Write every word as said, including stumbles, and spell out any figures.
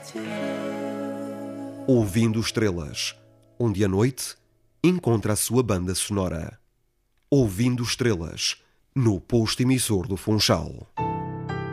Ouvindo Estrelas, onde à noite encontra a sua banda sonora. Ouvindo Estrelas, no posto emissor do Funchal.